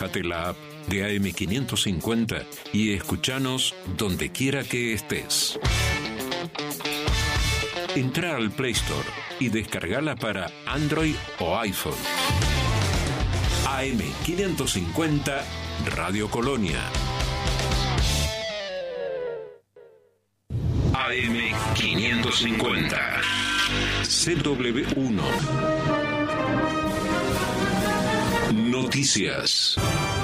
Bájate la app de AM550 y escuchanos donde quiera que estés. Entra al Play Store y descargala para Android o iPhone. AM550 Radio Colonia. AM550 CW1 Noticias.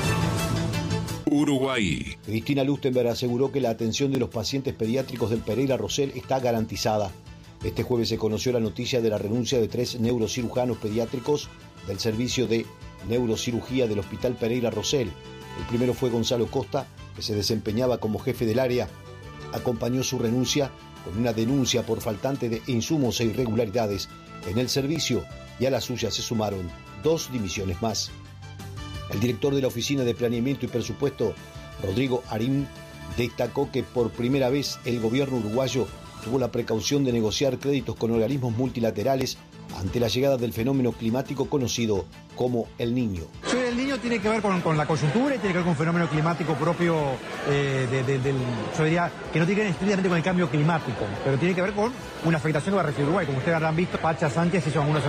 Uruguay. Cristina Lustenberg aseguró que la atención de los pacientes pediátricos del Pereira Rosell está garantizada. Este jueves se conoció la noticia de la renuncia de 3 neurocirujanos pediátricos del servicio de neurocirugía del Hospital Pereira Rosell. El primero fue Gonzalo Costa, que se desempeñaba como jefe del área. Acompañó su renuncia con una denuncia por faltante de insumos e irregularidades en el servicio, y a la suya se sumaron 2 dimisiones más. El director de la Oficina de Planeamiento y Presupuesto, Rodrigo Arín, destacó que por primera vez el gobierno uruguayo tuvo la precaución de negociar créditos con organismos multilaterales ante la llegada del fenómeno climático conocido como El Niño. El Niño tiene que ver con la coyuntura y tiene que ver con un fenómeno climático propio yo diría que no tiene que ver estrictamente con el cambio climático, pero tiene que ver con una afectación que va a recibir Uruguay. Como ustedes habrán visto, Pacha Sánchez hizo algunos